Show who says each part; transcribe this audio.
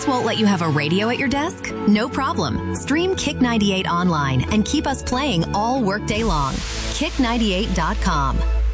Speaker 1: boss won't let you have a radio at your desk? No problem. Stream Kick 98 online and keep us playing all workday long. Kick98.com.